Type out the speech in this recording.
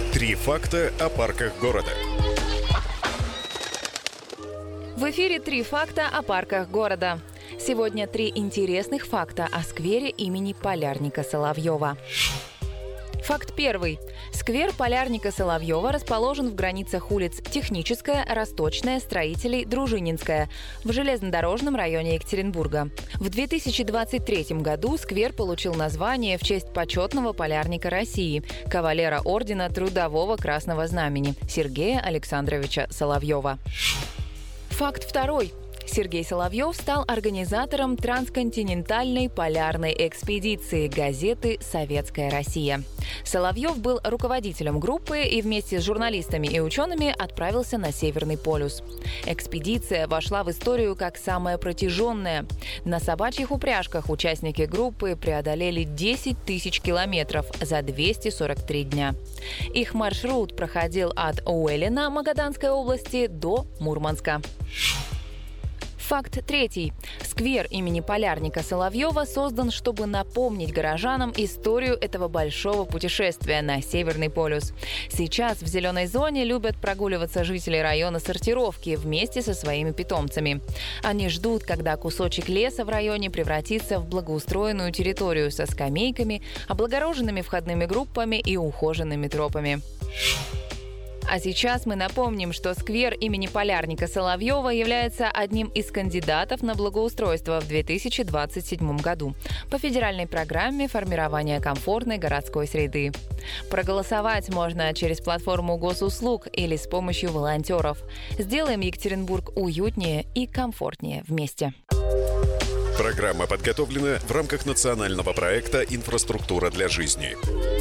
Три факта о парках города. В эфире «Три факта о парках города». Сегодня 3 интересных факта о сквере имени Полярника Соловьева. Факт первый. Сквер Полярника Соловьева расположен в границах улиц Техническая, Росточная, Строителей, Дружининская в железнодорожном районе Екатеринбурга. В 2023 году сквер получил название в честь почетного полярника России, кавалера Ордена Трудового Красного Знамени Сергея Александровича Соловьева. Факт второй. Сергей Соловьев стал организатором трансконтинентальной полярной экспедиции газеты «Советская Россия». Соловьев был руководителем группы и вместе с журналистами и учеными отправился на Северный полюс. Экспедиция вошла в историю как самая протяженная. На собачьих упряжках участники группы преодолели 10 тысяч километров за 243 дня. Их маршрут проходил от Уэллина Магаданской области до Мурманска. Факт третий. Сквер имени Полярника Соловьева создан, чтобы напомнить горожанам историю этого большого путешествия на Северный полюс. Сейчас в зеленой зоне любят прогуливаться жители района Сортировки вместе со своими питомцами. Они ждут, когда кусочек леса в районе превратится в благоустроенную территорию со скамейками, облагороженными входными группами и ухоженными тропами. А сейчас мы напомним, что сквер имени Полярника Соловьева является одним из кандидатов на благоустройство в 2027 году по федеральной программе формирования комфортной городской среды. Проголосовать можно через платформу госуслуг или с помощью волонтеров. Сделаем Екатеринбург уютнее и комфортнее вместе. Программа подготовлена в рамках национального проекта «Инфраструктура для жизни».